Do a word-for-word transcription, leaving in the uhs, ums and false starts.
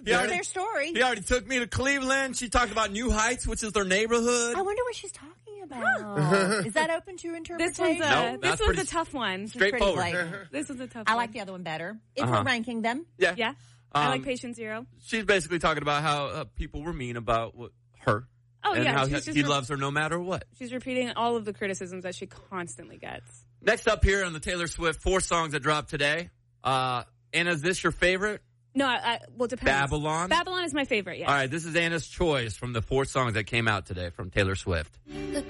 He That's already, their story. He already took me to Cleveland. She talked about New Heights, which is their neighborhood. I wonder what she's talking about. Is that open to interpretation? This one's a, No, this that's was pretty a tough one. Straightforward. Pretty blatant. This was a tough I one. like the other one better. If Uh-huh. we're ranking them. Yeah. Yeah. I Um, like Patient Zero. She's basically talking about how uh, people were mean about what, her. Oh, and yeah. how she's he, just he re- loves her no matter what. She's repeating all of the criticisms that she constantly gets. Next up here on the Taylor Swift four songs that dropped today. Uh, Anna, is this your favorite? No, I, I well, it depends. Babylon? Babylon is my favorite, yeah. All right, this is Anna's choice from the four songs that came out today from Taylor Swift.